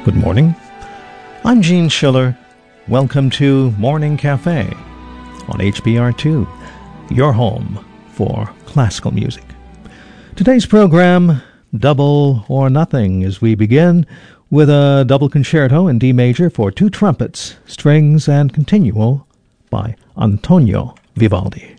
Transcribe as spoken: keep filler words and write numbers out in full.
Good morning. I'm Gene Schiller. Welcome to Morning Cafe on H B R two, your home for classical music. Today's program, Double or Nothing, as we begin with a double concerto in D major for two trumpets, strings, and continuo by Antonio Vivaldi.